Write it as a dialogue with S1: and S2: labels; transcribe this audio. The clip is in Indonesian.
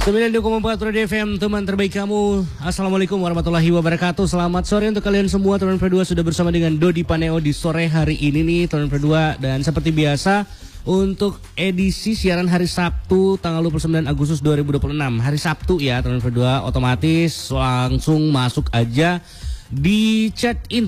S1: 92,4 Radio FM, teman terbaik kamu. Assalamualaikum warahmatullahi wabarakatuh. Selamat sore untuk kalian semua. Teman Berdua sudah bersama dengan Dodi Paneo di sore hari ini nih, teman Berdua. Dan seperti biasa, untuk edisi siaran hari Sabtu tanggal 29 Agustus 2026. Hari Sabtu ya, teman Berdua, otomatis langsung masuk aja di chat in